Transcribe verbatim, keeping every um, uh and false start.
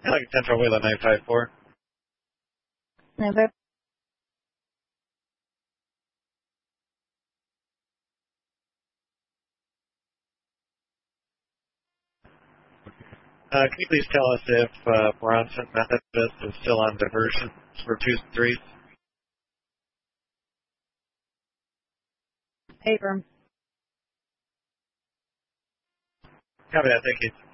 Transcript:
Like Central Wheeler nine five four. Never. Uh, can you please tell us if uh, Bronson Methodist is still on diversion for two three? Paper. Copy that, thank you.